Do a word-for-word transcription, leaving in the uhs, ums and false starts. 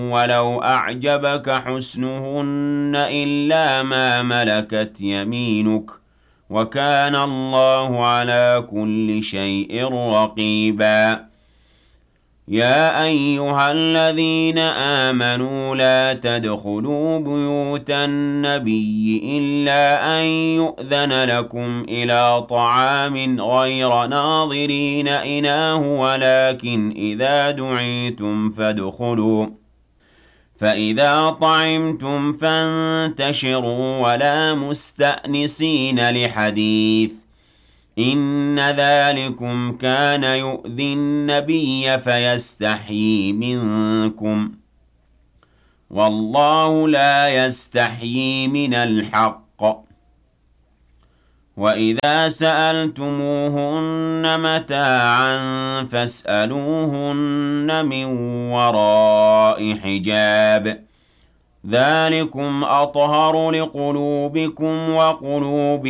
وَلَوْ أَعْجَبَكَ حُسْنُهُنَّ إِلَّا مَا مَلَكَتْ يَمِينُكَ ۗ وَكَانَ اللَّهُ عَلَىٰ كُلِّ شَيْءٍ رَّقِيبًا يَا أَيُّهَا الَّذِينَ آمَنُوا لَا تَدْخُلُوا بُيُوتَ النَّبِيِّ إِلَّا أَن يُؤْذَنَ لَكُمْ إِلَىٰ طَعَامٍ غَيْرَ نَاظِرِينَ إِنَاهُ وَلَٰكِنْ إِذَا دُعِيتُمْ فَادْخُلُوا ۖ فَإِذَا طَعِمْتُمْ فَانتَشِرُوا وَلَا مُسْتَأْنِسِينَ لِحَدِيثٍ ۚ إِنَّ ذَٰلِكُمْ كَانَ يُؤْذِي النَّبِيَّ فَيَسْتَحْيِي مِنكُمْ ۖ وَاللَّهُ لَا يَسْتَحْيِي مِنَ الْحَقِّ ۚ وَإِذَا سَأَلْتُمُوهُنَّ مَتَاعًا فَاسْأَلُوهُنَّ مِن وَرَاءِ حِجَابٍ ۚ ذَٰلِكُمْ أَطْهَرُ لِقُلُوبِكُمْ وَقُلُوبِهِمْ